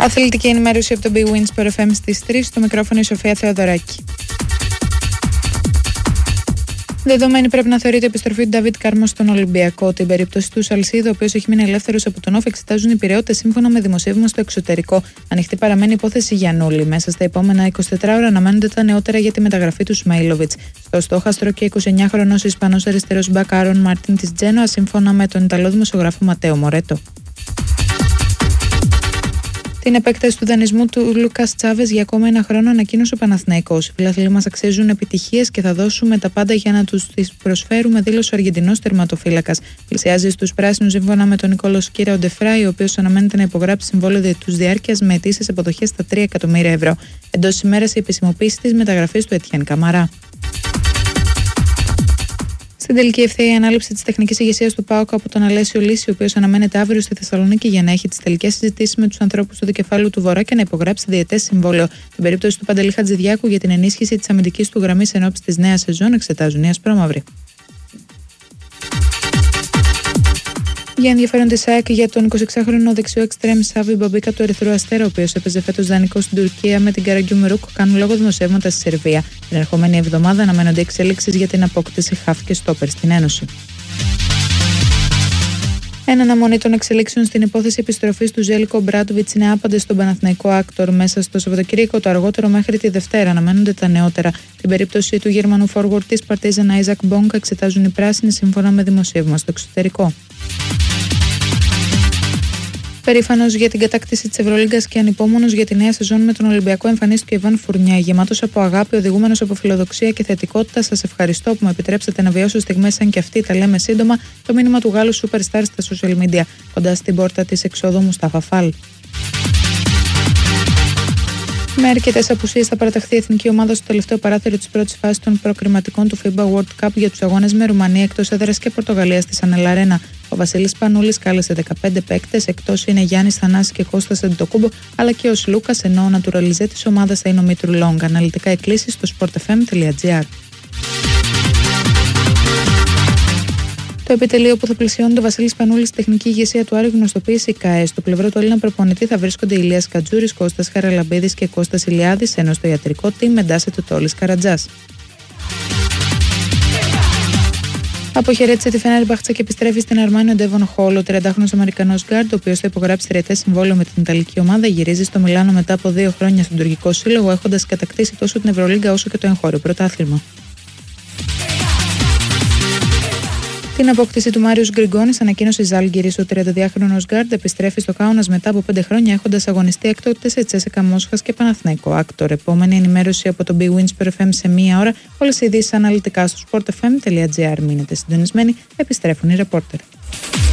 Αθλητική ενημέρωση από το Big Wins Sport FM στις 3, στο μικρόφωνο η Σοφία Θεοδωράκη. Δεδομένη πρέπει να θεωρείται η επιστροφή του Νταβίτ Κάρμο στον Ολυμπιακό. Την περίπτωση του Σαλσίδο, ο οποίος έχει μείνει ελεύθερος από τον ΟΦ, εξετάζουν οι πειραιώτες σύμφωνα με δημοσίευμα στο εξωτερικό. Ανοιχτή παραμένει η υπόθεση Γιαννούλη. Μέσα στα επόμενα 24 ώρα αναμένονται τα νεότερα για τη μεταγραφή του Σμαϊλόβιτς. Στο στόχαστρο και 29χρονος Ισπανός αριστερός μπακ Άρον Μάρτιν της Τζένοα, σύμφωνα με τον Ιταλό δημοσιογράφο Ματέο Μορέτο. Την επέκταση του δανεισμού του Λούκας Τσάβες για ακόμα ένα χρόνο ανακοίνωσε ο Παναθηναϊκός. Οι φιλαθλοί μας αξίζουν επιτυχίες και θα δώσουμε τα πάντα για να τους τις προσφέρουμε, δήλωσε ο Αργεντινός τερματοφύλακας. Πλησιάζει στους πράσινους σύμφωνα με τον Νικόλο Σκύρα Ντεφράι, ο οποίος αναμένεται να υπογράψει συμβόλαιο διετούς διάρκειας με αιτήσεις αποδοχές στα 3 εκατομμύρια ευρώ. Εντός ημέρας η επισημοποίηση της μεταγραφής του Ετιέν Καμαρά. Στην τελική ευθεία η ανάληψη της τεχνικής ηγεσίας του ΠΑΟΚ από τον Αλέσιο Λύση, ο οποίος αναμένεται αύριο στη Θεσσαλονίκη για να έχει τις τελικές συζητήσεις με τους ανθρώπους του δικεφάλου του Βορρά και να υπογράψει διετές συμβόλαιο. Την περίπτωση του Παντελή Χατζηδιάκου για την ενίσχυση της αμυντικής του γραμμής ενόψει της νέας σεζόν εξετάζουν οι ασπρόμαυροι. Για ενδιαφέρον της ΑΕΚ για τον 26χρονο δεξιό εξτρέμ Σάβι Μπαμπίκα του Ερυθρού Αστέρα, ο οποίος έπαιζε φέτος δανεικό στην Τουρκία με την Καραγκιουμερούκ, κάνουν λόγο δημοσιεύματα στη Σερβία. Την ερχόμενη εβδομάδα αναμένονται εξέλιξεις για την απόκτηση χαφ και στόπερ στην Ένωση. Εν αναμονή των εξελίξεων στην υπόθεση επιστροφής του Ζέλικο Μπράντοβιτς είναι άπαντες στον Παναθηναϊκό Άκτορ. Μέσα στο Σαββατοκύριακο, το αργότερο μέχρι τη Δευτέρα, αναμένονται τα νεότερα. Την περίπτωση του Γερμανού forward της Παρτίζαν Άιζακ Μπόγκα εξετάζουν οι πράσινοι σύμφωνα με δημοσίευμα στο εξωτερικό. Περήφανος για την κατάκτηση της Ευρωλίγκας και ανυπόμονος για τη νέα σεζόν με τον Ολυμπιακό, εμφανίστηκε ο Ιβάν Φουρνιά. Γεμάτος από αγάπη, οδηγούμενος από φιλοδοξία και θετικότητα. Σας ευχαριστώ που με επιτρέψατε να βιώσω στιγμές σαν και αυτή, τα λέμε σύντομα. Το μήνυμα του Γάλλου Superstar στα social media, κοντά στην πόρτα της εξόδου Μουστάφα Φάλ. Με αρκετές απουσίες θα παραταχθεί η εθνική ομάδα στο τελευταίο παράθυρο της πρώτης φάσης των προκριματικών του FIBA World Cup για τους αγώνες με Ρουμανία εκτός έδρας και Πορτογαλία στη Σανέλ Αρένα. Ο Βασίλης Πανούλης κάλεσε 15 παίκτες, εκτός είναι Γιάννης Θανάσης και Κώστας Αντιτοκούμπο, αλλά και ο Σλούκας, ενώ ο νατουραλιζέ της ομάδας θα είναι ο Μήτρου Λόγκ. Αναλυτικά εκκλήσεις στο sportfm.gr. Το επιτελείο που θα πλησιώνει το Βασίλης Πανούλη στη τεχνική ηγεσία του Άρη γνωστοποίησε η ΚΑΕ. Στο πλευρό του Έλληνα προπονητή θα βρίσκονται Ηλίας Κατζούρης, Κώστας Χαραλαμπίδης και Κώστας Ηλιάδης, ενώ στο ιατρικό team εντάσσεται ο Τόλης Καρατζάς. Αποχαιρέτησε τη Φενέρμπαχτσε και επιστρέφει στην Αρμάνι ο Ντέβον Χόλ. Ο 30χρονος Αμερικανός γκάρντ, ο οποίος θα υπογράψει τριετές συμβόλαιο με την Ιταλική ομάδα, γυρίζει στο Μιλάνο μετά από 2 χρόνια στον τουρκικό σύλλογο, έχοντας κατακτήσει τόσο την Ευρωλίγκα όσο και το εγχώριο πρωτάθλημα. Την απόκτηση του Μάριος Γκριγκόνης ανακοίνωσε η Ζάλγκιρις. Ο 32χρονος γκάρντ επιστρέφει στο Κάουνας μετά από 5 χρόνια, έχοντας αγωνιστεί έκτοτε σε Τσέσεκα Μόσχας και Παναθηναϊκό Άκτορ. Επόμενη ενημέρωση από το Big Wins Sport FM σε 1 ώρα. Όλες οι ειδήσεις αναλυτικά στο sportfm.gr. Μείνετε συντονισμένοι, επιστρέφουν οι ρεπόρτερ.